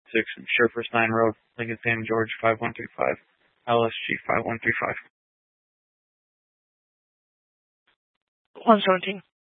Sherfers 9 Road, Lincoln, Sam George 5135, LSG 5135. 117.